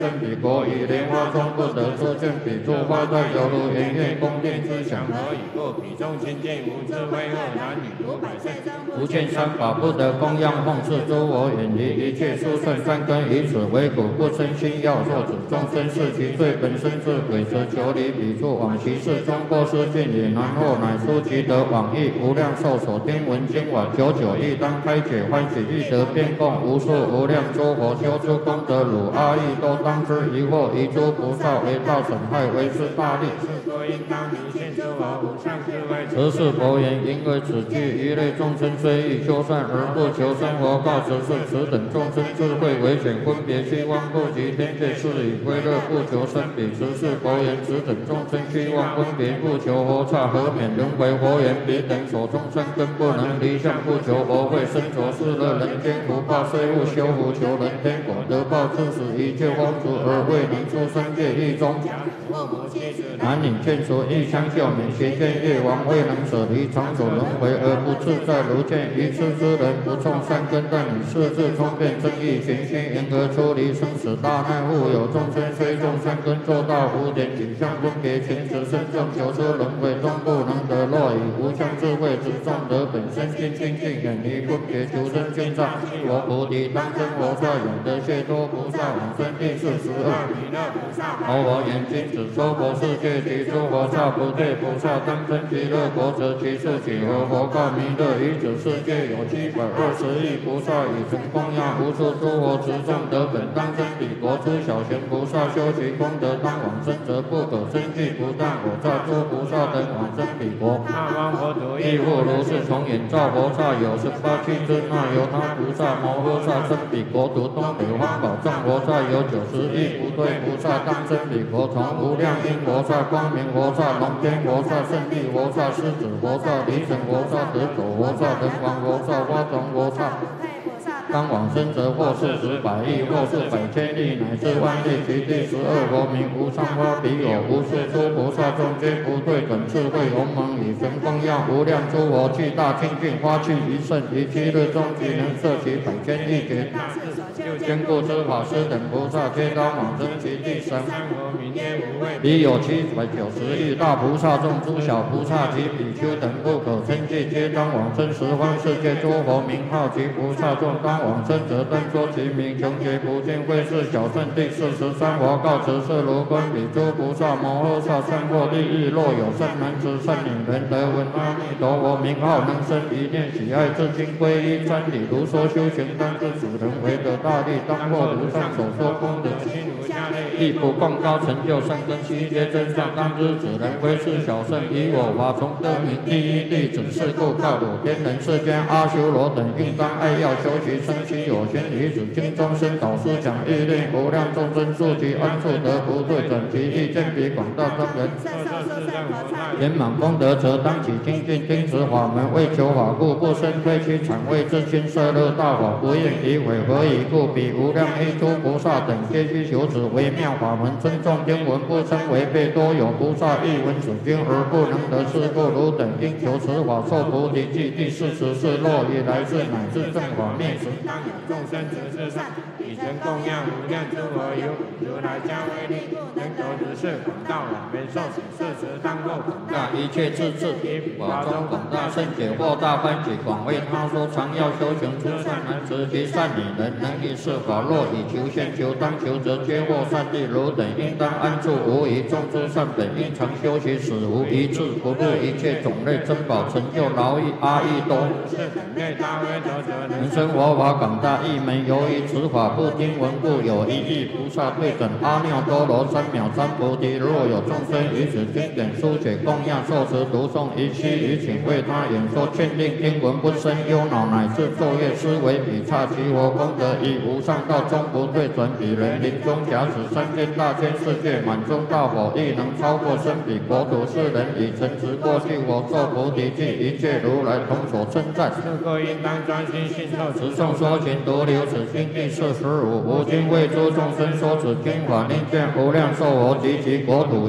正彼国以莲花中不得出见彼诸花在犹如圆月宫殿之祥何以故？彼众清净无智慧恶男女如百岁增不见三法不得供养奉祀诸佛远离一切殊胜善根以此为苦不生心要作此众生是其罪本身是鬼则求离彼处往其事中过失尽也然后乃书其得往诣无量寿所听闻经法久久亦当开解欢喜欲得变供无数无量诸佛修诸功德汝阿逸多当知疑惑一诸菩萨为道损害为是大利是佛应当离现诸佛无上智慧此是佛言因为此句一类众生虽欲修善而不求生活告此是此等众生智慧为显分别虚妄不及天界是以归乐不求生彼此是佛言此等众生虚妄分别不求佛刹何免轮回佛言彼等所众生根不能离相不求佛慧身着是乐人间福报虽勿修福求人天果得报致使一切风俗而未能出生界狱中男女眷属欲相救免邪见业王未能舍离长久轮回而不自在如见愚痴之人不种善根但以世智聪辩正义循心严格出离生死大难复有众生虽种善根做到无点景象分别前持身正求出轮回终不能得若以无相智慧之众得本身心清净远离分别求生见障我菩提当真佛刹永得解脱菩萨往生第42弥勒菩萨佛言君子说佛世界及诸佛刹不对菩萨当真极乐国则其数几何佛告弥勒于此世界有720亿菩萨已曾供养无数诸佛执众得本当真彼国诸小贤菩萨修其功德当往生则不可生惧不但我刹诸菩萨等往生彼国那方佛土亦复如是从眼照佛刹有18七尊那由他菩萨摩诃萨生彼国土东北方宝藏佛刹有90亿不对菩萨当生彼国从无量因佛刹光明佛刹龙天佛刹胜利佛刹狮子佛刹离尘佛刹得走佛刹人王佛刹花种佛刹当往生者或是10百亿或是百千亿乃至万亿其第12佛名无上花彼有无数诸菩萨众皆不对等智慧鸿蒙以神供养无量诸佛具大清净花趣一甚于7日中即能摄其百千亿劫坚固之法师等菩萨皆当往生其第13佛名曰无畏彼有790亿大菩萨众诸小菩萨及比丘等不可称计皆当往生十方世界诸佛名号及菩萨众当往生者登说其名穷劫不尽会是小圣第43佛告辞是如观彼诸菩萨摩诃萨善获利益若有善男子善女人得闻阿弥陀佛名号能生一念喜爱至今皈依瞻礼如说修行当知此人为得大利当获如上所说功德心如下类亦不共高成就善根悉皆真相当知此人为是小圣以我法从得名第一弟子是故告我天人世间阿修罗等应当爱要修习生其有先于此经中生导师讲欲令无量众生速其安处得不对准其意见比广大众人圆满功德则当起精进听持法门为求法故不生推其产为自心摄乐大法不应以毁何以故彼无量一诸菩萨等皆须求此微妙法门尊重听闻不称违背多有菩萨欲闻此经而不能得是故汝等应求此法受菩提记第44若以来世乃至正法灭时当有众生执事上以成供养无量诸佛有如来加威力能求执事广大往圆受此事时当受广大一切自治以法中广大圣解或大欢喜广为他说常要修行诸善男子及善女人能以是法若以求现求当求则皆获善利汝等应当安住无疑众诸善本应常修习使无一致不入一切种类珍宝成就劳役阿逸多能生佛法广大一门由于此法不听闻故有1亿菩萨对准阿耨多罗三藐三菩提若有众生于此经典书写供养受持读诵一须于请为他演说劝令听闻不生忧恼乃至昼夜思维彼刹其佛功德以无上道终不对准彼人临终假使三千大千世界满中大火亦能超过生彼国土世人以诚实过去我受菩提记一切如来同所称赞是故应当专心信受持诵说勤独留此经第45吾今为诸众生说此经法令见无量寿佛及其国土一切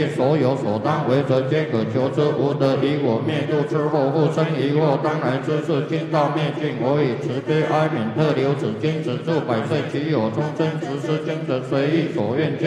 所有所当为者，皆可求之，无得以我灭度之后复生疑惑。当然之事，今道灭尽，我以慈悲哀悯特留此经，止住百岁，其有终身实施经者，随意所愿。